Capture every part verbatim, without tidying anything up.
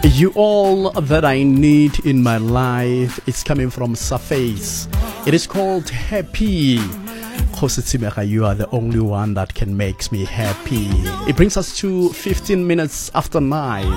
You all that I need in my life is coming from Surface. It is called Happy. You are the only one that can make me happy. It brings us to fifteen minutes after nine.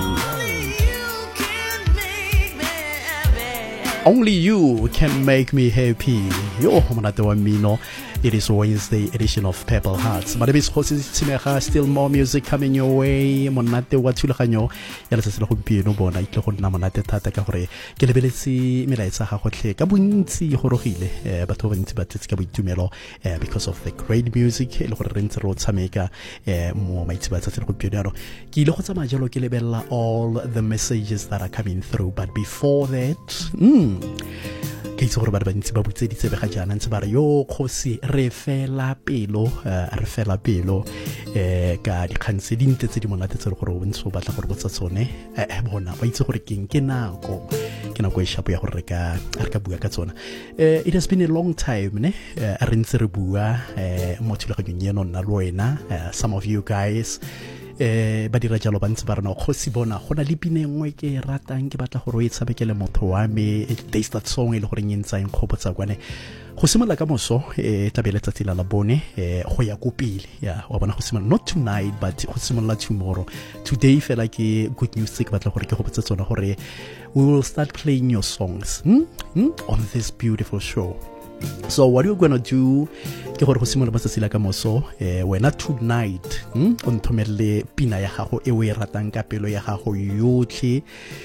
Only you can make me happy. Yo, Mino. It is Wednesday edition of Purple Hearts. My name is Jose Timeja. Still more music coming your way. Monate wa thulaganyo ya letsatsi la gompieno bona itle go nna monate thata ka gore ke lebeletse melaetsa ga gotlhe ka bontsi go rogile batho ba bantsi ba tletse ka boitumelo because of the great music le gore re ntse re o tshameka mo maitsi ba letsatsi la gompieno ano ke ile go tsamaya jalo ke lebella all the messages that are coming through, but before that mm, ke itse gore ba bantsi ba butse ditse bega jana ntse ba re yo khosi re fela pelo re fela pelo eh ka dikgantse dinte tse di monate tse gore o ntse o batla gore botsa tsone eh bona ba itse gore keng ke nako ke nako e shapo ya gore re ka re ka bua ka tsona. eh It has been a long time ne re ntse re bua eh mo thulaganyong yeno nna lo wena, some of you guys eh ba dira jalo ba ntse ba rena go se bona gona le pine nngwe ke ratang ke batla gore o e tshabekele motho wa me taste that song e le gore ngentsa eng khopotsa kwane go simola ka moso e tabele tsa tsela la bone e go ya go pele ya wa bona go simola not tonight but go simola tomorrow. Today fela ke good news ke batla gore ke go botsa tsona gore we will start playing your songs hmm? Hmm? on this beautiful show. So what you're going to do ke gore go simola matsatsi la ka moso eh wena tonight hm o nthomelle pina ya gago e o e ratang ka pelo ya gago yotlhe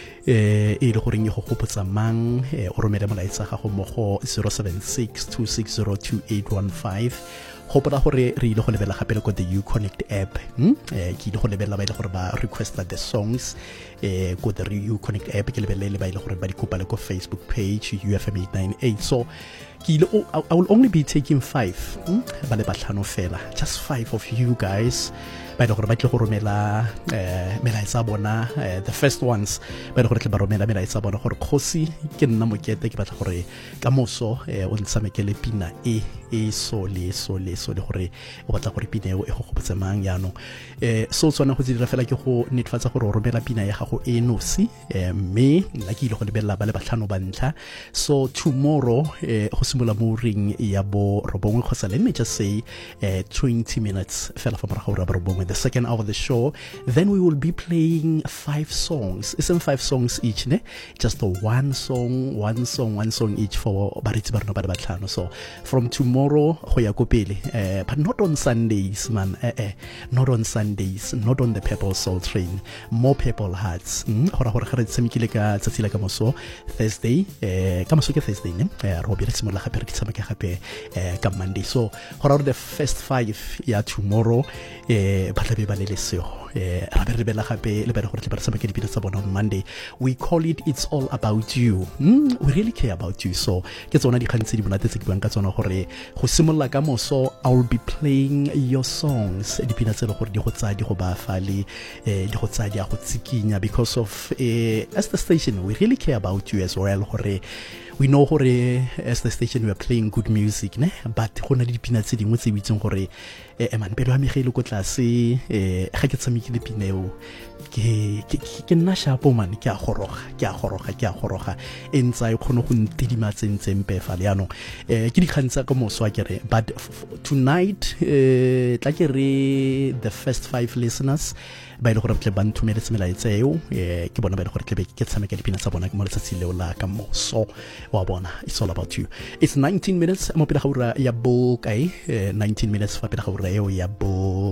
eh e le gore go gopotsa mang o romela molaetsa gago mo go zero seven six two six zero two eight one five. Hopola gore re ile go lebella gape le ko the Uconnect app hm eh ke ile go lebella ba ile gore ba request the songs eh ko the Uconnect app ke lebella le ba ile gore ba di kopa le ko Facebook page U F M eight ninety-eight. So I will only be taking five ba le batlhano fela, just five of you guys ba ile gore ba tle go romela eh melaetsa bona the first ones ba ile gore tle ba romela melaetsa bona gore khosi ke nna mokete ke batla gore ka moso o ntsamekele pina e e so le so le so le gore o batla gore pina e go gopotsa mang yano eh so tswana go dira fela ke go netfatsa gore o romela pina ya gago e nosi mme nna ke ile go lebella ba le batlhano ba ntlha. So tomorrow eh go simola mo ring ya bo robongwe khosa, let me just say uh, twenty minutes fela fa morago ra robongwe, the second hour of the show, then we will be playing five songs. Isn't five songs each ne, just a one song one song one song each for baritsi ba rona ba batlhano. So from tomorrow go ya go pele uh, but not on Sundays man eh eh not on Sundays, not on the Purple Soul Train, more Purple Hearts gora gore ga re tsemikile ka tsatsi la ka moso Thursday eh ka moso ke Thursday ne ro bi re simola gape re tshameka gape eh ka Monday. So gora the first five ya tomorrow eh batla be ba le lesego eh ra be re bela gape le ba re gore re tshameka dipina tsa bona on Monday. We call it It's All About You. mm? We really care about you. So ke tsona di khantse di bonate tse ke buang ka tsona gore go simolla ka moso I will be playing your songs, dipina tse le gore di go tsaya di go ba fale eh di go tsaya di a go tsikinya because of eh as the station we really care about you as well. Gore we know gore as the station we are playing good music ne, but go na le dipina tse dingwe tse bitseng gore eh man pelo a megele go tlase eh ga ke tsamikile pineo ke ke nna shapo man ke a goroga ke a goroga ke a goroga e ntsa e khone go ntidimatseng tsempe fa le ano eh ke dikgantsa ka moswa ke re but tonight eh tla ke re the first five listeners ba ile gore tle ba nthumele semelaetsa eo eh ke bona ba ile gore tle be ke tshameka dipina tsa bona ke mo letsatsi leo la ka moso wa bona. It's all about you. It's nineteen minutes mo pele ga ura ya bo kae nineteen minutes fa pele ga ura eo ya bo